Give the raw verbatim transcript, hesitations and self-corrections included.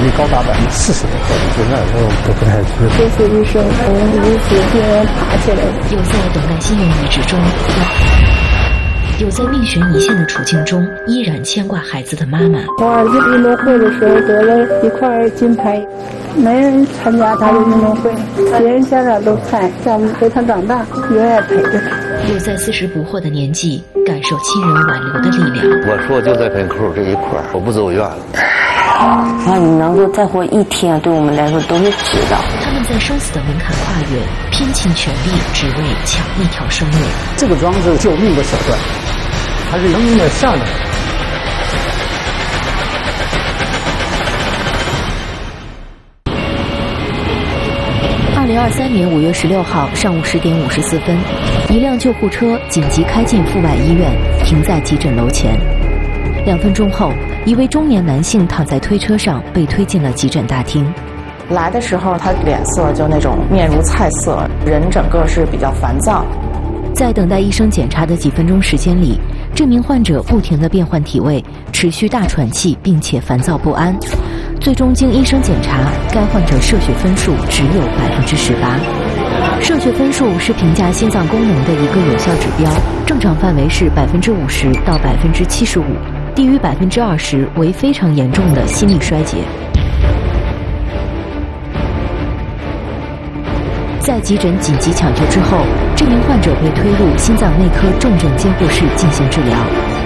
率高达百分之四十多，现在都都不太知道。 这次医生从离子病人爬起来， 有在等待心愿移植中，有在命悬一线的处境中依然牵挂孩子的妈妈。 我儿子运动会的时候得了一块金牌，没人参加他的运动会，别人家长都看，想陪他长大，永远陪着他。 有在四十不惑的年纪感受亲人挽留的力量。 我说就在门口这一块，我不走远了。 啊，你能够再活一天，对我们来说都是值的。 他们在生死的门槛跨越，拼尽全力，只为抢一条生命。 这个装置救命的手段，还是生命的下面。 二零二三年五月十六号上午十点五十四分，一辆救护车紧急开进阜外医院，停在急诊楼前。两分钟后，一位中年男性躺在推车上，被推进了急诊大厅。 来的时候，他脸色就那种面如菜色，人整个是比较烦躁。 在等待医生检查的几分钟时间里，这名患者不停地变换体位，持续大喘气，并且烦躁不安。最终经医生检查，该患者射血分数只有百分之十八。射血分数是评价心脏功能的一个有效指标，正常范围是百分之五十到百分之七十五，低于百分之二十为非常严重的心力衰竭。在急诊紧急抢救之后，这名患者被推入心脏内科重症监护室进行治疗。